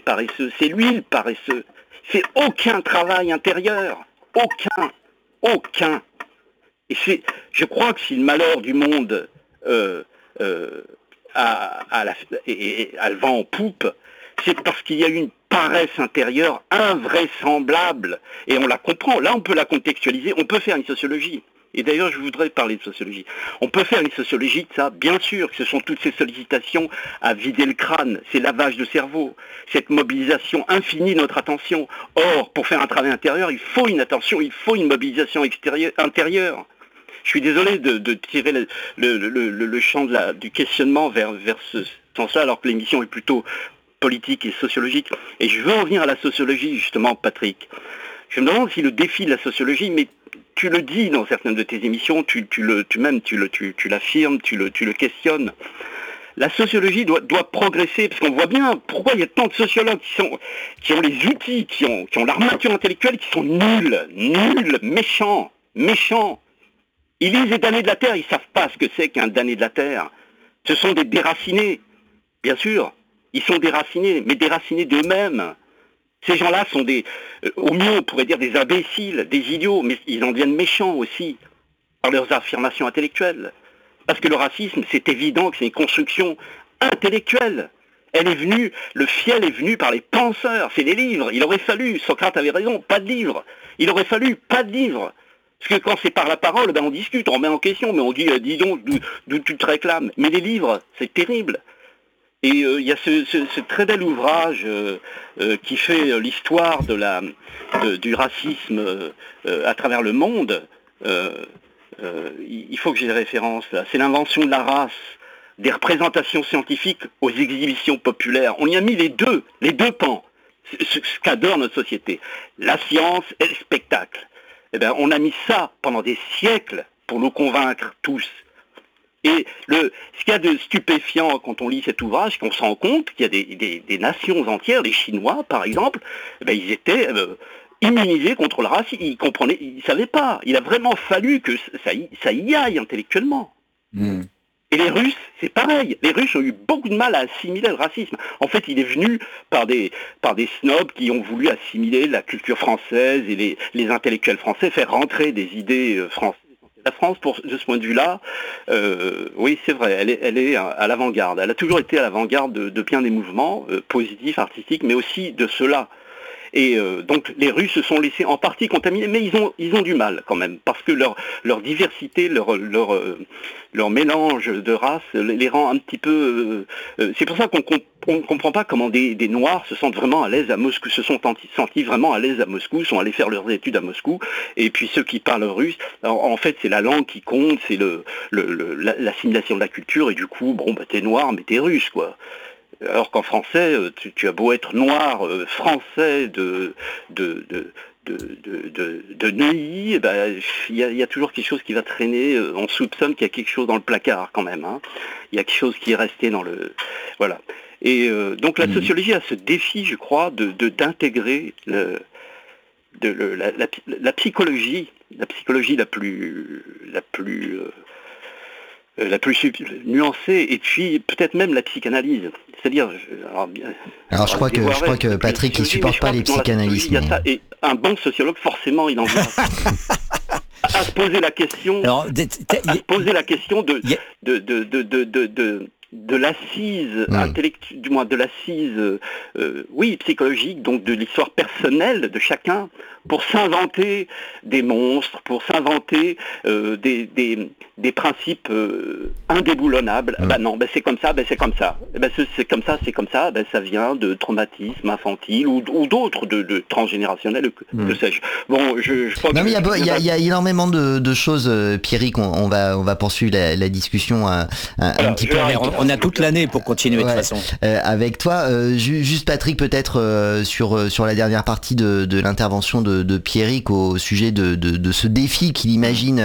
paresseux, c'est lui le paresseux. C'est aucun travail intérieur, aucun. Et je crois que si le malheur du monde a le vent en poupe, c'est parce qu'il y a une paresse intérieure invraisemblable. Et on la comprend. Là, on peut la contextualiser. On peut faire une sociologie. Et d'ailleurs, je voudrais parler de sociologie. On peut faire une sociologie de ça, bien sûr, que ce sont toutes ces sollicitations à vider le crâne, ces lavages de cerveau, cette mobilisation infinie de notre attention. Or, pour faire un travail intérieur, il faut une attention, il faut une mobilisation intérieure. Je suis désolé de tirer le champ du questionnement vers ce sens-là, alors que l'émission est plutôt politique et sociologique. Et je veux en venir à la sociologie, justement, Patrick. Je me demande si le défi de la sociologie, mais tu le dis dans certaines de tes émissions, tu l'affirmes, tu le questionnes. La sociologie doit progresser, parce qu'on voit bien pourquoi il y a tant de sociologues qui ont les outils, qui ont l'armature intellectuelle, qui sont nuls, méchants. Ils lisent les damnés de la Terre, ils ne savent pas ce que c'est qu'un damné de la Terre. Ce sont des déracinés, bien sûr. Ils sont déracinés, mais déracinés d'eux-mêmes. Ces gens-là sont au mieux on pourrait dire des imbéciles, des idiots, mais ils en deviennent méchants aussi, par leurs affirmations intellectuelles. Parce que le racisme, c'est évident que c'est une construction intellectuelle. Le fiel est venu par les penseurs, c'est les livres. Il aurait fallu, Socrate avait raison, pas de livres. Il aurait fallu pas de livres. Parce que quand c'est par la parole, on discute, on remet en question, mais on dit, dis donc, d'où tu te réclames. Mais les livres, c'est terrible. Et il y a ce très bel ouvrage qui fait l'histoire du racisme à travers le monde. Il faut que j'ai des références là. C'est l'invention de la race, des représentations scientifiques aux exhibitions populaires. On y a mis les deux pans, ce qu'adore notre société, la science et le spectacle. Eh bien, on a mis ça pendant des siècles pour nous convaincre tous. Et ce qu'il y a de stupéfiant quand on lit cet ouvrage, c'est qu'on se rend compte qu'il y a des nations entières, les Chinois par exemple, ils étaient immunisés contre le racisme, ils ne savaient pas. Il a vraiment fallu que ça y aille intellectuellement. Mm. Et les Russes, c'est pareil. Les Russes ont eu beaucoup de mal à assimiler le racisme. En fait, il est venu par des snobs qui ont voulu assimiler la culture française et les intellectuels français, faire rentrer des idées françaises. La France, de ce point de vue-là, oui, c'est vrai, elle est à l'avant-garde. Elle a toujours été à l'avant-garde de bien des mouvements positifs, artistiques, mais aussi de ceux-là. Et donc les Russes se sont laissés en partie contaminer, mais ils ont du mal quand même, parce que leur diversité, leur mélange de races les rend un petit peu... c'est pour ça qu'on ne comprend pas comment des Noirs se sentent vraiment à l'aise à Moscou, se sont sentis vraiment à l'aise à Moscou, sont allés faire leurs études à Moscou, et puis ceux qui parlent russe, en fait c'est la langue qui compte, c'est l'assimilation de la culture, et du coup, t'es noir, mais t'es russe, quoi. Alors qu'en français, tu as beau être noir, français de Neuilly, il y a toujours quelque chose qui va traîner, on soupçonne qu'il y a quelque chose dans le placard quand même, hein. Il y a quelque chose qui est resté dans le... Voilà. Et donc la sociologie a ce défi, je crois, d'intégrer la psychologie la plus nuancée, et puis peut-être même la psychanalyse. C'est-à-dire... Alors je crois que Patrick il supporte pas les psychanalystes. Mais... Et un bon sociologue, forcément, il en vient à se poser la question... Alors, de l'assise intellectuelle, du moins de l'assise, psychologique, donc de l'histoire personnelle de chacun, pour s'inventer des monstres, pour s'inventer des principes indéboulonnables. C'est comme ça, c'est comme ça. C'est comme ça, ça vient de traumatisme infantile ou d'autres, de transgénérationnels, que sais-je. Bon, je crois que... Non, mais il y a énormément de choses, Pierrick, on va poursuivre la discussion un petit peu. On a toute l'année pour continuer de toute façon. Avec toi, juste Patrick, peut-être sur la dernière partie de l'intervention de Pierrick au sujet de ce défi qu'il imagine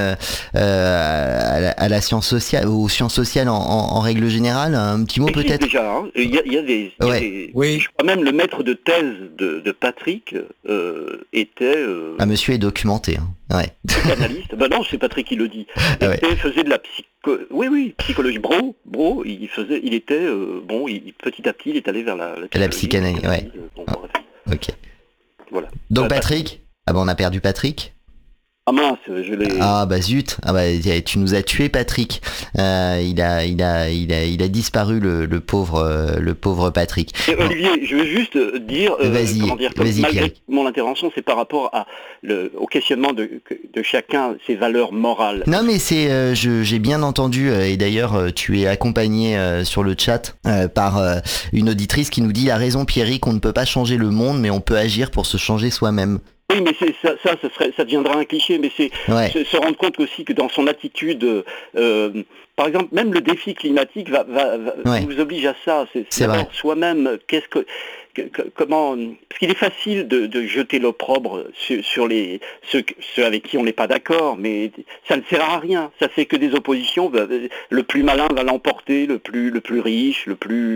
à la science sociale, aux sciences sociales en règle générale. Un petit mot peut-être. Déjà, hein. Il y a des oui. Je crois même le maître de thèse de Patrick était... monsieur est documenté. Hein. Ouais. Psychanalyste. Non, c'est Patrick qui le dit. Il faisait de la psychologie. Bro, il était petit à petit, il est allé vers la psychanalyse. Ouais. Bon, Ah, bref. ok. Voilà. Donc Patrick, ah bah on a perdu Patrick. Ah mince, je l'ai... Ah bah zut, ah bah tu nous as tué Patrick. Il a disparu le pauvre Patrick. Et Olivier, je veux juste dire, Vas-y, malgré Pierrick. mon intervention, c'est par rapport au questionnement de chacun, ses valeurs morales. Non mais j'ai bien entendu et d'ailleurs tu es accompagné sur le chat par une auditrice qui nous dit la raison Pierrick, on ne peut pas changer le monde mais on peut agir pour se changer soi-même. Oui, mais ça deviendra un cliché, mais c'est se rendre compte aussi que dans son attitude, par exemple, même le défi climatique nous oblige à ça. C'est d'abord soi-même. Comment parce qu'il est facile de jeter l'opprobre sur ceux avec qui on n'est pas d'accord, mais ça ne sert à rien. Ça fait que des oppositions. Le plus malin va l'emporter, le plus riche,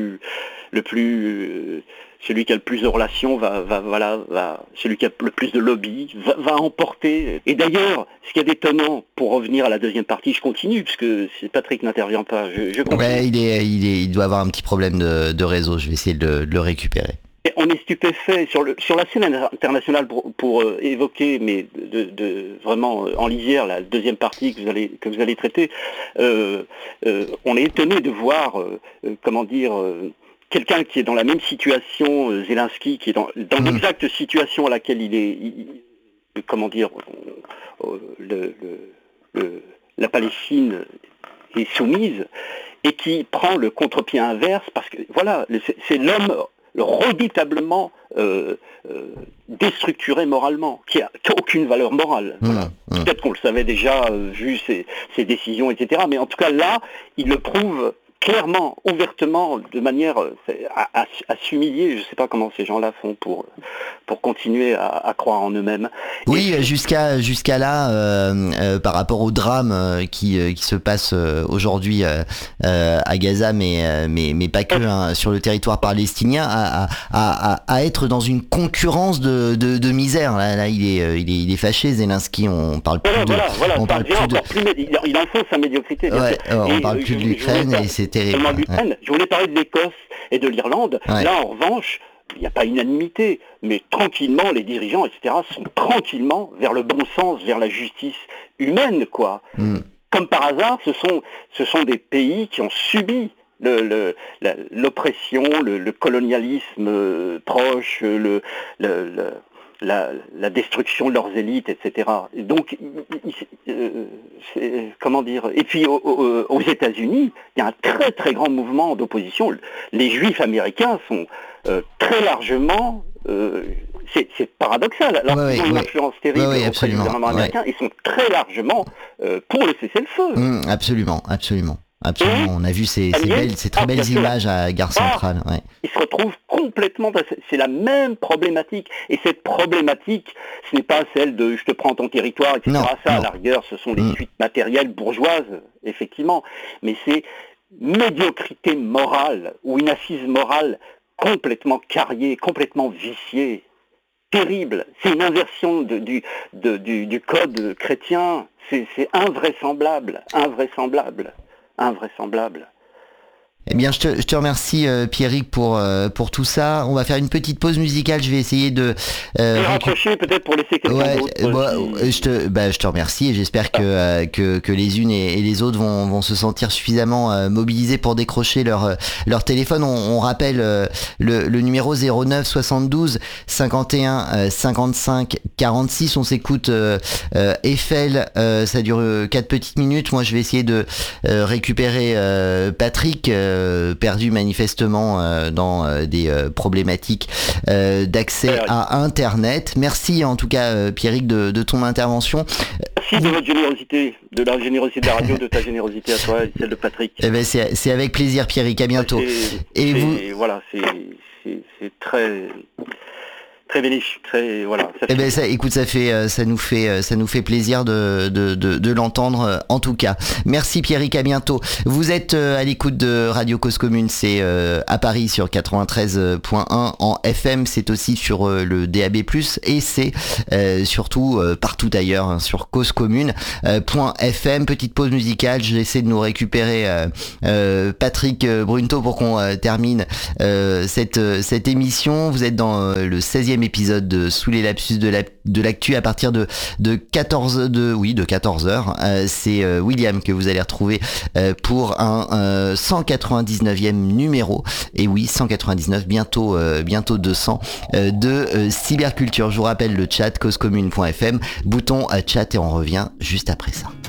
celui qui a le plus de relations celui qui a le plus de lobby va emporter. Et d'ailleurs, ce qu'il y a d'étonnant, pour revenir à la deuxième partie, je continue, puisque Patrick n'intervient pas, je continue. Ouais, il doit avoir un petit problème de réseau, je vais essayer de le récupérer. Et on est stupéfait sur la scène internationale pour évoquer, mais vraiment en lisière, la deuxième partie que vous allez traiter, on est étonné de voir, quelqu'un qui est dans la même situation, Zelensky, qui est dans l'exacte situation à laquelle il est, la Palestine est soumise, et qui prend le contre-pied inverse, parce que voilà, c'est l'homme redoutablement déstructuré moralement, qui a aucune valeur morale. Voilà. Peut-être qu'on le savait déjà, vu ses décisions, etc. Mais en tout cas là, il le prouve clairement, ouvertement, de manière à s'humilier. Je ne sais pas comment ces gens-là font pour continuer à croire en eux-mêmes. Oui, jusqu'à là, par rapport au drame qui se passe aujourd'hui à Gaza, mais pas que sur le territoire palestinien, à être dans une concurrence de misère. Là, il est fâché, Zelensky. On parle plus il enfonce sa médiocrité. Ouais, on parle plus de l'Ukraine et c'est terrible. Ouais. Je voulais parler de l'Écosse et de l'Irlande. Ouais. Là, en revanche, il n'y a pas unanimité, mais tranquillement, les dirigeants, etc., sont tranquillement vers le bon sens, vers la justice humaine, quoi. Comme par hasard, ce sont des pays qui ont subi l'oppression, le colonialisme proche, la destruction de leurs élites, etc. Et donc, comment dire. Et puis aux États-Unis, il y a un très très grand mouvement d'opposition. Les Juifs américains sont très largement. C'est paradoxal. Alors qu'ils ont une influence terrible auprès du gouvernement américain, ils sont très largement pour le cessez-le-feu. Absolument. On a vu ces très belles images à Gare Centrale. Ouais. Ils se retrouvent complètement, c'est la même problématique. Et cette problématique, ce n'est pas celle de je te prends ton territoire, etc. À la rigueur, ce sont les suites matérielles bourgeoises, effectivement. Mais c'est médiocrité morale, ou une assise morale complètement carriée, complètement viciée. Terrible. C'est une inversion du code chrétien. C'est invraisemblable. Eh bien, je te remercie, Pierrick, pour tout ça. On va faire une petite pause musicale. Je vais essayer de raccrocher peut-être pour laisser quelqu'un d'autre. Je te remercie et j'espère que les unes et les autres vont se sentir suffisamment mobilisés pour décrocher leur téléphone. On rappelle le numéro 09 72 51 55 46. On s'écoute Eiffel. Ça dure 4 petites minutes. Moi, je vais essayer de récupérer Patrick. Perdu manifestement dans des problématiques d'accès à Internet. Merci en tout cas Pierrick de ton intervention. Merci de votre générosité, de la générosité de la radio, de ta générosité à toi et celle de Patrick. Eh ben c'est avec plaisir Pierrick, à bientôt. Voilà, c'est très très bénéfique, très voilà. Eh ben ça, écoute, ça nous fait plaisir de l'entendre en tout cas. Merci Pierrick, à bientôt. Vous êtes à l'écoute de Radio Cause Commune, c'est à Paris sur 93.1 en FM, c'est aussi sur le DAB+, et c'est surtout partout ailleurs hein, sur causecommune.fm. Petite pause musicale, j'essaie de nous récupérer Patrick Brunto pour qu'on termine cette émission. Vous êtes dans le 16e épisode de Sous les lapsus de l'actu à partir de 14h. C'est William que vous allez retrouver pour un 199e numéro. Et oui, 199, bientôt 200 de cyberculture. Je vous rappelle le chat causecommune.fm, bouton chat, et on revient juste après ça.